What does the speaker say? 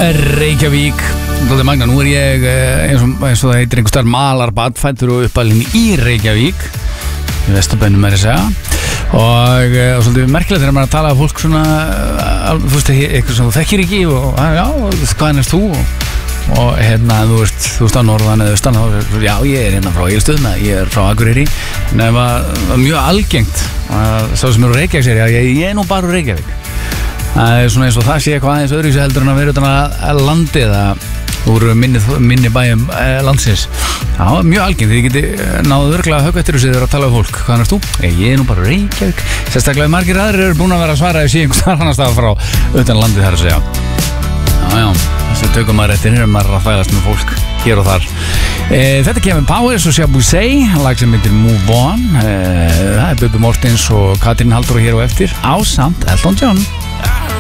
Reykjavík. Dálítið magna, nú ég eins og það heitir einhver starf Malarbad, fættur og uppalinn í Reykjavík í Vesturbænum er að segja. Og svolítið merkilegt þegar maður að tala af fólk svona, þú veist, eitthvað sem þú þekkir ekki og já, hvaðan erst þú? Og þú veist á norðan eða austan, já, ég er hérna frá Egilsstöðum, ég er frá Akureyri. En það var mjög algengt að sá sem eru Reykjavík segir, já, ég er nú bara úr Reykjavík. Það er svona eins og það sé eitthvað aðeins öðruvísi heldur en að vera utan að landi eða úr minni bæjum landsins. Já, mjög algengt, þið geti náðu örglega að höggva eftir þessu þegar að tala um fólk. Hvaðan erst þú? Ég er nú bara Reykjavík. Sérstaklega margir aðrir eru búin að vera að svara ef sé einhvers annars staðar frá utan landið þar að segja. Já, þessu tökum maður eftir hér maður að fælast með fólk hér og þar. Þetta kemur Powers og Shabusey, lag sem heitir Move On. Það er Bubbi Mortens og Katrín Halldóra hér og eftir ásamt Elton John.